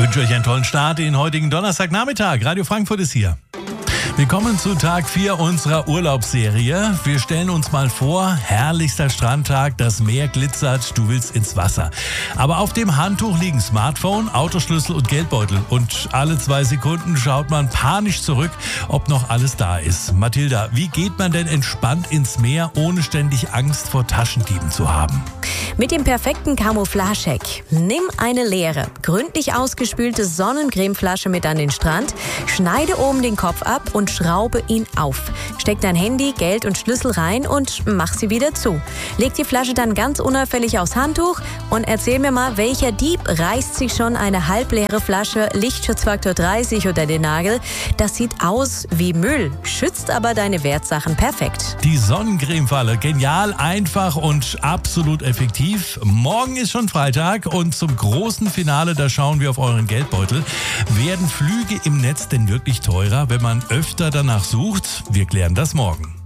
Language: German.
wünsche euch einen tollen Start in den heutigen Donnerstagnachmittag. Radio Frankfurt ist hier. Willkommen zu Tag 4 unserer Urlaubsserie. Wir stellen uns mal vor, herrlichster Strandtag, das Meer glitzert, du willst ins Wasser. Aber auf dem Handtuch liegen Smartphone, Autoschlüssel und Geldbeutel. Und alle 2 Sekunden schaut man panisch zurück, ob noch alles da ist. Mathilda, wie geht man denn entspannt ins Meer, ohne ständig Angst vor Taschendieben zu haben? Mit dem perfekten Camouflage-Hack. Nimm eine leere, gründlich ausgespülte Sonnencremeflasche mit an den Strand, schneide oben den Kopf ab und schraube ihn auf. Steck dein Handy, Geld und Schlüssel rein und mach sie wieder zu. Leg die Flasche dann ganz unauffällig aufs Handtuch und erzähl mir mal, welcher Dieb reißt sich schon eine halbleere Flasche Lichtschutzfaktor 30 unter den Nagel? Das sieht aus wie Müll, schützt aber deine Wertsachen perfekt. Die Sonnencremefalle, genial, einfach und absolut effektiv. Morgen ist schon Freitag und zum großen Finale, da schauen wir auf euren Geldbeutel. Werden Flüge im Netz denn wirklich teurer, wenn man öfter danach sucht? Wir klären das morgen.